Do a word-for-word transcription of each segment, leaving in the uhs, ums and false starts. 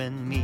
And me.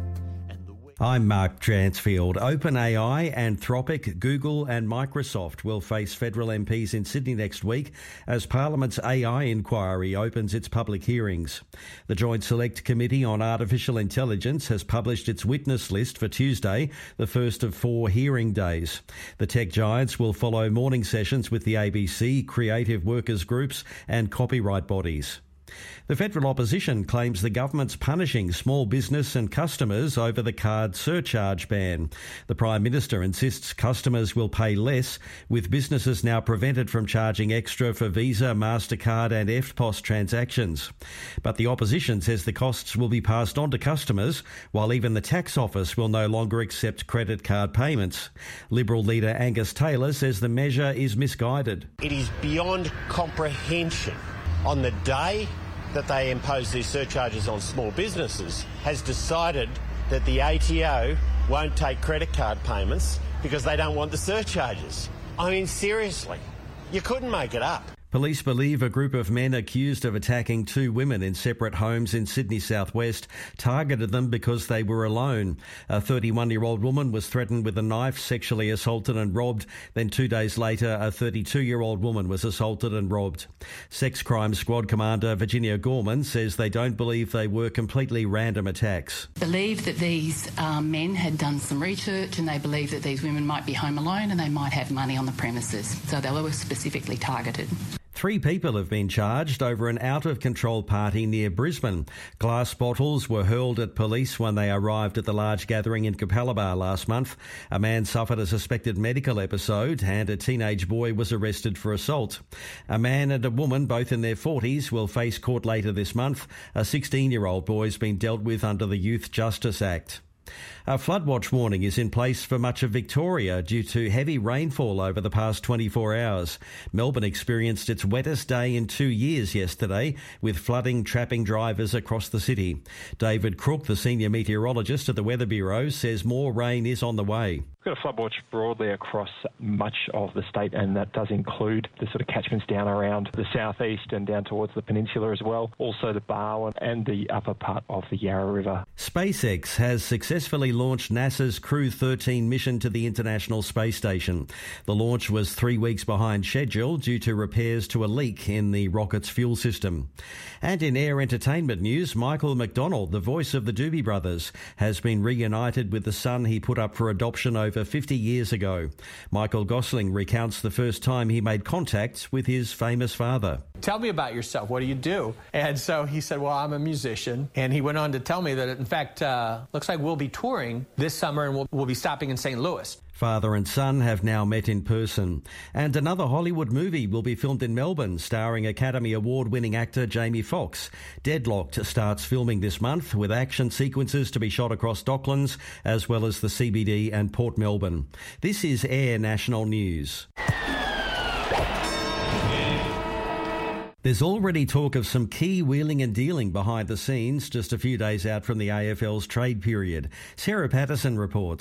I'm Mark Dransfield. OpenAI, Anthropic, Google and Microsoft will face federal M Ps in Sydney next week as Parliament's A I inquiry opens its public hearings. The Joint Select Committee on Artificial Intelligence has published its witness list for Tuesday, the first of four hearing days. The tech giants will follow morning sessions with the A B C, creative workers groups and copyright bodies. The federal opposition claims the government's punishing small business and customers over the card surcharge ban. The Prime Minister insists customers will pay less, with businesses now prevented from charging extra for Visa, MasterCard and E F T P O S transactions. But the opposition says the costs will be passed on to customers, while even the tax office will no longer accept credit card payments. Liberal leader Angus Taylor says the measure is misguided. It is beyond comprehension. On the day that they impose these surcharges on small businesses, has decided that the A T O won't take credit card payments because they don't want the surcharges. I mean, seriously, you couldn't make it up. Police believe a group of men accused of attacking two women in separate homes in Sydney southwest targeted them because they were alone. A thirty-one-year-old woman was threatened with a knife, sexually assaulted and robbed. Then two days later, a thirty-two-year-old woman was assaulted and robbed. Sex Crime Squad Commander Virginia Gorman says they don't believe they were completely random attacks. Believe that these um, men had done some research and they believe that these women might be home alone and they might have money on the premises. So they were specifically targeted. Three people have been charged over an out-of-control party near Brisbane. Glass bottles were hurled at police when they arrived at the large gathering in Capalaba last month. A man suffered a suspected medical episode and a teenage boy was arrested for assault. A man and a woman, both in their forties, will face court later this month. A sixteen-year-old boy has been dealt with under the Youth Justice Act. A flood watch warning is in place for much of Victoria due to heavy rainfall over the past twenty-four hours. Melbourne experienced its wettest day in two years yesterday, with flooding trapping drivers across the city. David Crook, the senior meteorologist at the Weather Bureau, says more rain is on the way. We've got a flood watch broadly across much of the state, and that does include the sort of catchments down around the southeast and down towards the peninsula as well, also the Barwon and the upper part of the Yarra River. SpaceX has successfully launched NASA's Crew thirteen mission to the International Space Station. The launch was three weeks behind schedule due to repairs to a leak in the rocket's fuel system. And in air entertainment news, Michael McDonald, the voice of the Doobie Brothers, has been reunited with the son he put up for adoption over fifty years ago. Michael Gosling recounts the first time he made contact with his famous father. Tell me about yourself. What do you do? And so he said, well, I'm a musician. And he went on to tell me that, in fact, uh, looks like we'll be touring this summer and we'll, we'll be stopping in Saint Louis. Father and son have now met in person. And another Hollywood movie will be filmed in Melbourne, starring Academy Award-winning actor Jamie Foxx. Deadlocked starts filming this month, with action sequences to be shot across Docklands, as well as the C B D and Port Melbourne. This is Air National News. There's already talk of some key wheeling and dealing behind the scenes just a few days out from the A F L's trade period. Sarah Patterson reports.